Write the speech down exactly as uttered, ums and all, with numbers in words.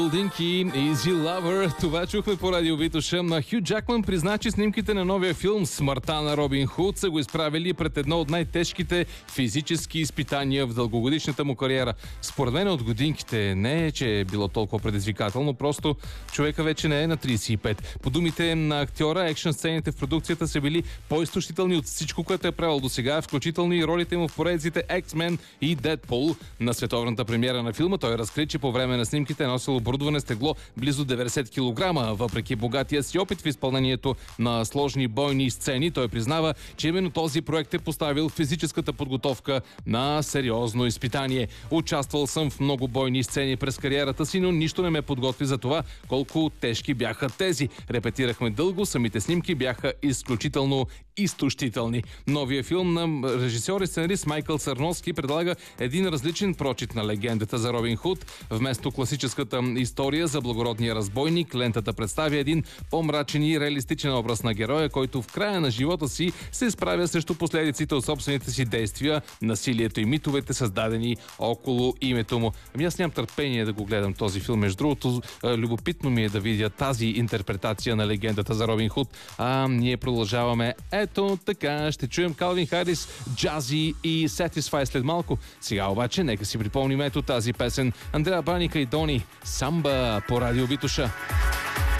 Динки, Easy Lover. Това чухме по радио Витоша. На Хю Джакман призна, че снимките на новия филм "Смъртта на Робин Худ" са го изправили пред едно от най-тежките физически изпитания в дългогодишната му кариера. Според мен от годинките не е, че е било толкова предизвикателно, просто човека вече не е на трийсет и пет. По думите на актьора, екшън сцените в продукцията са били по-изтощителни от всичко, което е правил до сега, включително и ролите му в поредиците X-Men и Deadpool. На световната премиера на филма той разкри, че по време на снимките е носил оборудване с тегло близо деветдесет килограма. Въпреки богатия си опит в изпълнението на сложни бойни сцени, той признава, че именно този проект е поставил физическата подготовка на сериозно изпитание. Участвал съм в много бойни сцени през кариерата си, но нищо не ме подготви за това колко тежки бяха тези. Репетирахме дълго, самите снимки бяха изключително изтощителни. Новия филм на режисьор и сценарист Майкъл Сарноски предлага един различен прочит на легендата за Робин Худ. Вместо класическата история за благородния разбойник, лентата представя един по-мрачен и реалистичен образ на героя, който в края на живота си се изправя срещу последиците от собствените си действия, насилието и митовете, създадени около името му. Ами аз нямам търпение да го гледам този филм. Между другото, любопитно ми е да видя тази интерпретация на легендата за Робин Худ. А ние продължаваме. Ето така, ще чуем Калвин Харис, Джази и Satisfy след малко. Сега обаче, нека си припомним ето тази песен. Андреа Баника и Дони, Самба по радио Витоша.